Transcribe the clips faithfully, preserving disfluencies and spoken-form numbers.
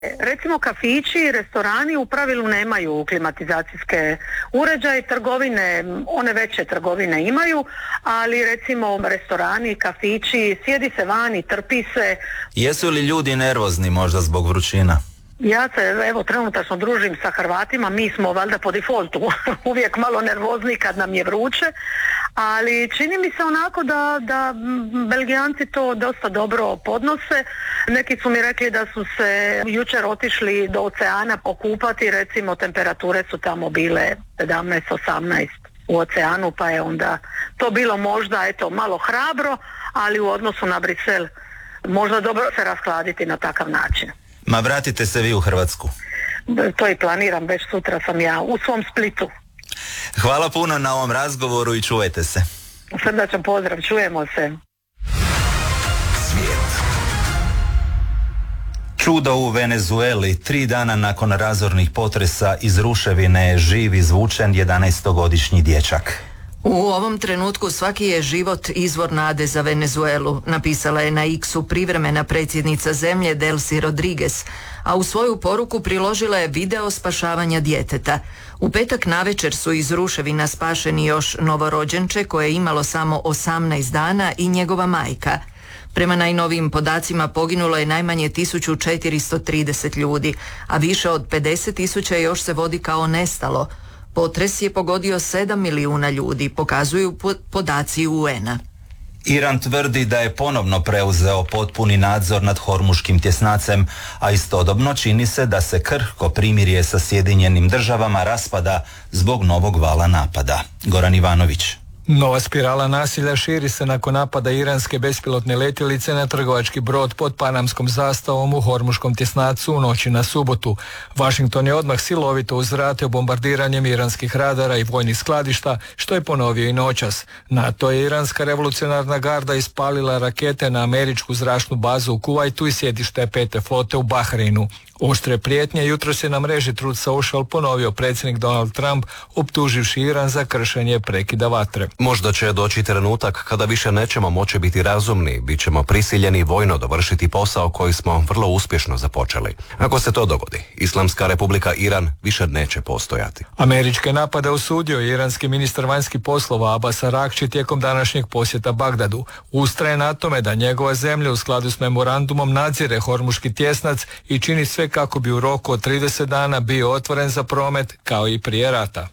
Recimo kafići i restorani u pravilu nemaju klimatizacijske uređaje, trgovine, one veće trgovine imaju, ali recimo restorani, kafići, sjedi se vani, trpi se. Jesu li ljudi nervozni možda zbog vrućina? Ja se evo trenutačno družim sa Hrvatima, mi smo valjda po defaultu uvijek malo nervozni kad nam je vruće, ali čini mi se onako da, da Belgijanci to dosta dobro podnose. Neki su mi rekli da su se jučer otišli do oceana okupati, recimo temperature su tamo bile sedamnaest osamnaest u oceanu, pa je onda to bilo možda eto malo hrabro, ali u odnosu na Brisel možda dobro se raskladiti na takav način. Ma vratite se vi u Hrvatsku. To i planiram, već sutra sam ja u svom Splitu. Hvala puno na ovom razgovoru i čuvajte se. Srdačan pozdrav, čujemo se. Svijet. Čudo u Venezueli. Tri dana nakon razornih potresa iz ruševine je živ izvučen jedanaestogodišnji dječak. U ovom trenutku svaki je život izvor nade za Venezuelu, napisala je na X-u privremena predsjednica zemlje Delcy Rodriguez, a u svoju poruku priložila je video spašavanja djeteta. U petak navečer su iz ruševina spašeni još novorođenče koje je imalo samo osamnaest dana i njegova majka. Prema najnovijim podacima poginulo je najmanje tisuću četiristo trideset ljudi, a više od pedeset tisuća još se vodi kao nestalo. Potres je pogodio sedam milijuna ljudi, pokazuju podaci U N-a. Iran tvrdi da je ponovno preuzeo potpuni nadzor nad Hormuškim tjesnacem, a istodobno čini se da se krhko primirje sa Sjedinjenim državama raspada zbog novog vala napada. Goran Ivanović. Nova spirala nasilja širi se nakon napada iranske bespilotne letjelice na trgovački brod pod panamskom zastavom u Hormuškom tjesnacu u noći na subotu. Washington je odmah silovito uzvratio bombardiranjem iranskih radara i vojnih skladišta, što je ponovio i noćas. NATO je iranska revolucionarna garda ispalila rakete na američku zračnu bazu u Kuvajtu i sjedište pete flote u Bahreinu. Oštre prijetnje jutros je na mreži Truth Social ponovio predsjednik Donald Trump, optuživši Iran za kršenje prekida vatre. Možda će doći trenutak kada više nećemo moći biti razumni, bit ćemo prisiljeni vojno dovršiti posao koji smo vrlo uspješno započeli. Ako se to dogodi, Islamska republika Iran više neće postojati. Američke napade osudio iranski ministar vanjskih poslova Abbas Araghči tijekom današnjeg posjeta Bagdadu. Ustraje na tome da njegova zemlja u skladu s memorandumom nadzire Hormuški tjesnac i čini sve kako bi u roku od trideset dana bio otvoren za promet kao i prije rata.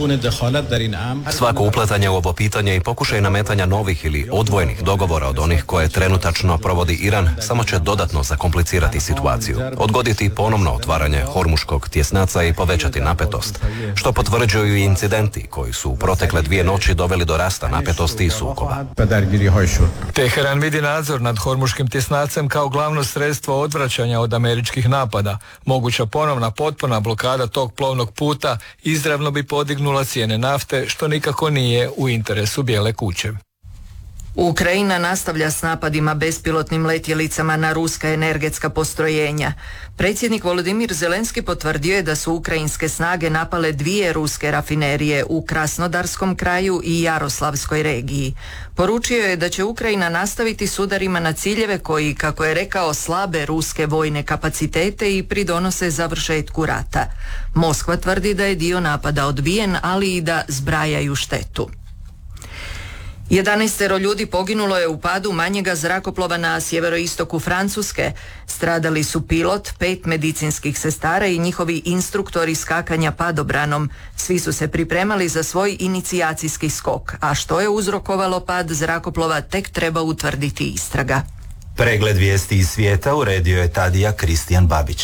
Svako upletanje u ovo pitanje i pokušaj nametanja novih ili odvojenih dogovora od onih koje trenutačno provodi Iran samo će dodatno zakomplicirati situaciju, odgoditi ponovno otvaranje Hormuškog tjesnaca i povećati napetost, što potvrđuju i incidenti koji su u protekle dvije noći doveli do rasta napetosti i sukoba. Teheran vidi nadzor nad Hormuškim tjesnacem kao glavno sredstvo odvraćanja od američkih napada. Moguća ponovna potpuna blokada tog plovnog puta izravno bi podignula cijene nafte, što nikako nije u interesu Bijele kuće. Ukrajina nastavlja s napadima bespilotnim letjelicama na ruska energetska postrojenja. Predsjednik Volodimir Zelenski potvrdio je da su ukrajinske snage napale dvije ruske rafinerije u Krasnodarskom kraju i Jaroslavskoj regiji. Poručio je da će Ukrajina nastaviti s udarima na ciljeve koji, kako je rekao, slabe ruske vojne kapacitete i pridonose završetku rata. Moskva tvrdi da je dio napada odbijen, ali i da zbrajaju štetu. Jedanaestero ljudi poginulo je u padu manjega zrakoplova na sjeveroistoku Francuske. Stradali su pilot, pet medicinskih sestara i njihovi instruktori skakanja padobranom. Svi su se pripremali za svoj inicijacijski skok, a što je uzrokovalo pad zrakoplova tek treba utvrditi istraga. Pregled vijesti iz svijeta uredio je Tadija Kristijan Babić.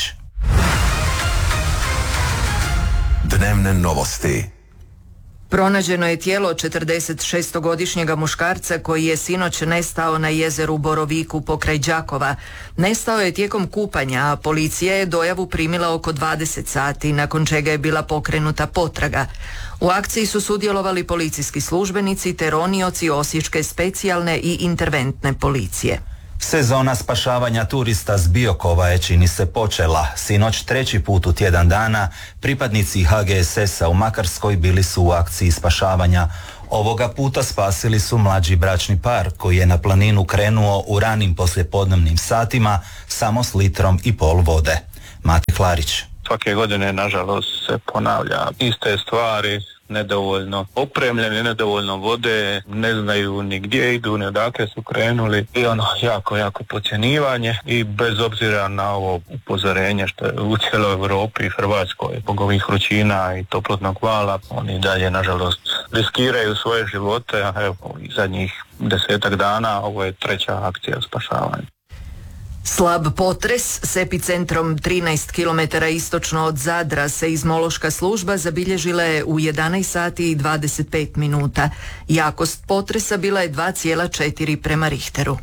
Dnevne novosti. Pronađeno je tijelo četrdesetšestogodišnjega muškarca koji je sinoć nestao na jezeru Boroviku pokraj Đakova. Nestao je tijekom kupanja, a policija je dojavu primila oko dvadeset sati, nakon čega je bila pokrenuta potraga. U akciji su sudjelovali policijski službenici te ronioci Osječke specijalne i interventne policije. Sezona spašavanja turista s Biokova je čini se počela. Sinoć treći put u tjedan dana pripadnici H G S S-a u Makarskoj bili su u akciji spašavanja. Ovoga puta spasili su mlađi bračni par koji je na planinu krenuo u ranim poslijepodnevnim satima samo s litrom i pol vode. Mate Klarić. Svake godine, nažalost, se ponavlja iste stvari, nedovoljno opremljeni, nedovoljno vode, ne znaju ni gdje idu, ni odakle su krenuli i ono jako, jako podcjenjivanje i bez obzira na ovo upozorenje što je u cijeloj Europi i Hrvatskoj zbog ovih vrućina i toplotnog vala, oni dalje, nažalost, riskiraju svoje živote, a evo, i zadnjih desetak dana ovo je treća akcija spašavanja. Slab potres s epicentrom trinaest kilometara istočno od Zadra seizmološka služba zabilježila je u jedanaest sati i dvadeset pet minuta. Jakost potresa bila je dva zarez četiri prema Richteru.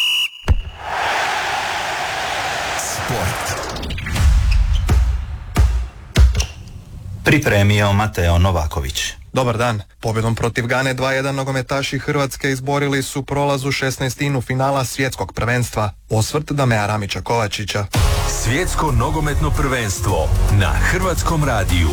Sport. Pripremio Mateo Novaković. Dobar dan. Pobjedom protiv Gane dva jedan nogometaši Hrvatske izborili su prolaz u šesnaestinu finala svjetskog prvenstva. Osvrt Damea Ramića Kovačića. Svjetsko nogometno prvenstvo na Hrvatskom radiju.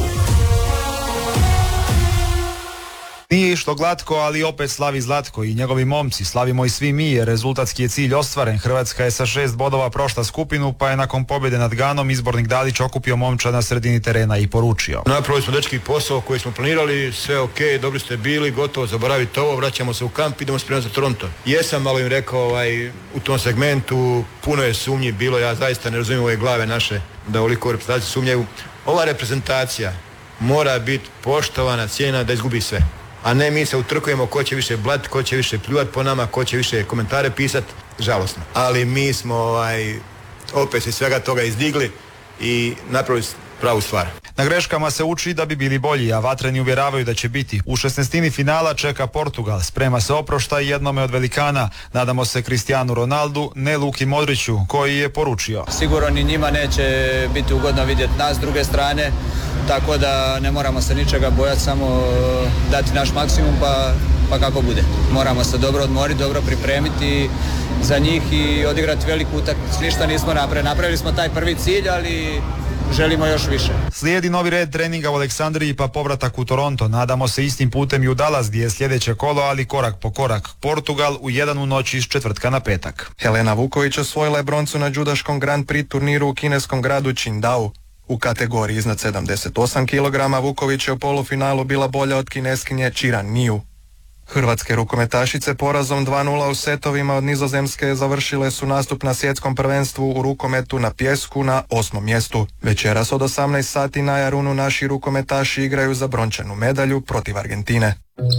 Nije išlo glatko, ali opet slavi Zlatko i njegovi momci. Slavimo i svi mi jer rezultatski je cilj ostvaren. Hrvatska je sa šest bodova prošla skupinu, pa je nakon pobjede nad Ganom izbornik Dalić okupio momča na sredini terena i poručio. Napravili smo dečki posao koji smo planirali, sve ok, dobri ste bili, gotovo, zaboravite ovo, vraćamo se u kamp, idemo spremati za Toronto. Jesam malo im rekao ovaj, u tom segmentu, puno je sumnji bilo, ja zaista ne razumijem ove glave naše da ovoliko reprezentaciju sumnjaju. Ova reprezentacija mora biti poštovana, cijena da izgubi sve. A ne mi se utrkujemo ko će više blat, ko će više pljuvat po nama, ko će više komentare pisat, žalosno. Ali mi smo ovaj, opet iz svega toga izdigli i napravili pravu stvar. Na greškama se uči da bi bili bolji, a vatreni uvjeravaju da će biti. U šesnaestini finala čeka Portugal, sprema se oproštaj jednome od velikana. Nadamo se Cristianu Ronaldu, ne Luki Modriću, koji je poručio. Sigurno ni njima neće biti ugodno vidjeti nas s druge strane, tako da ne moramo se ničega bojati, samo dati naš maksimum pa, pa kako bude. Moramo se dobro odmoriti, dobro pripremiti za njih i odigrati veliku utakmicu. Ništa nismo napravili. Napravili smo taj prvi cilj, ali želimo još više. Slijedi novi red treninga u Aleksandriji pa povratak u Toronto. Nadamo se istim putem i u Dallas gdje je sljedeće kolo, ali korak po korak. Portugal u jedan u noći iz četvrtka na petak. Helena Vuković osvojila je broncu na judaškom Grand Prix turniru u kineskom gradu Qingdao. U kategoriji iznad sedamdeset osam kilograma Vuković je u polufinalu bila bolja od kineskinje Qiran Niu. Hrvatske rukometašice porazom dva nula u setovima od Nizozemske završile su nastup na svjetskom prvenstvu u rukometu na pijesku na osmom mjestu. Večeras od osamnaest sati na Jarunu naši rukometaši igraju za brončanu medalju protiv Argentine.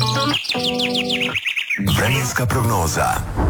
Vremenska prognoza.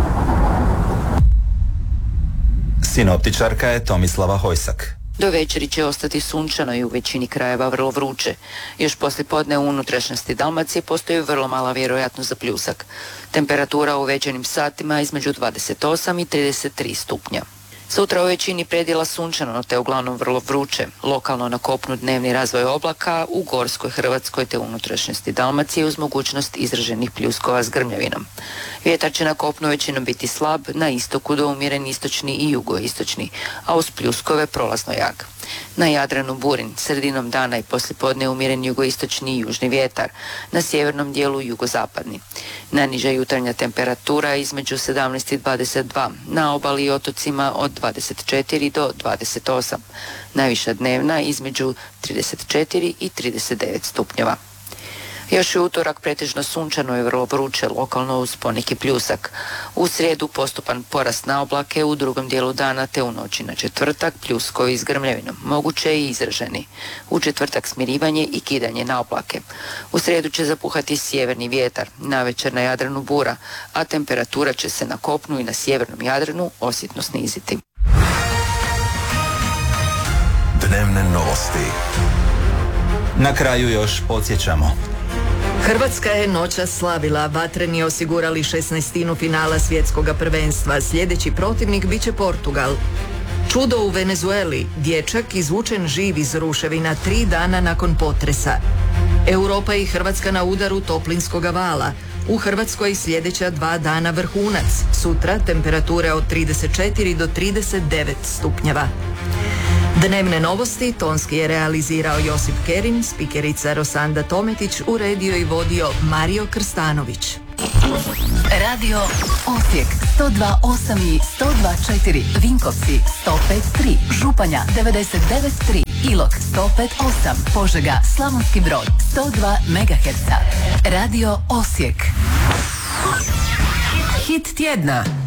Sinoptičarka je Tomislava Hojsak. Do večeri će ostati sunčano i u većini krajeva vrlo vruće. Još poslije podne u unutrašnjosti Dalmacije postoji vrlo mala vjerojatnost za pljusak. Temperatura u večernjim satima između dvadeset osam i trideset tri stupnja. Sutra u većini predjela sunčano, te uglavnom vrlo vruće. Lokalno na kopnu dnevni razvoj oblaka, u gorskoj Hrvatskoj te unutrašnjosti Dalmacije uz mogućnost izraženih pljuskova s grmljavinom. Vjetar će na kopnu većinom biti slab, na istoku do umjeren istočni i jugoistočni, a uz pljuskove prolazno jak. Na Jadranu burin, sredinom dana i poslijepodne umjeren jugoistočni i južni vjetar, na sjevernom dijelu jugozapadni. Najniža jutarnja temperatura između sedamnaest i dvadeset dva, na obali i otocima od dvadeset četiri do dvadeset osam, najviša dnevna između trideset četiri i trideset devet stupnjeva. Još je utorak pretežno sunčano i vrlo vruće, lokalno uz poneki pljusak. U srijedu postupan porast na oblake, u drugom dijelu dana te u noći na četvrtak pljuskovi s grmljavinom, moguće i izraženi. U četvrtak smirivanje i kidanje na oblake. U srijedu će zapuhati sjeverni vjetar, navečer na Jadranu bura, a temperatura će se na kopnu i na sjevernom Jadranu osjetno sniziti. Dnevne novosti. Na kraju još podsjećamo. Hrvatska je noćas slavila, vatreni osigurali šesnaestinu finala svjetskog prvenstva. Sljedeći protivnik biće Portugal. Čudo u Venezueli, dječak izvučen živ iz ruševina tri dana nakon potresa. Europa i Hrvatska na udaru toplinskog vala. U Hrvatskoj sljedeća dva dana vrhunac. Sutra temperature od trideset četiri do trideset devet stupnjeva. Dnevne novosti tonski je realizirao Josip Kerin, spikerica Rosanda Tometić, uredio i vodio Mario Krstanović. Radio Osijek. sto dva osam i sto dva četiri, Vinkovci sto pet tri, Županja devedeset devet tri, Ilok sto pet osam, Požega, Slavonski Brod sto dva megaherca. Radio Osijek. Hit tjedna.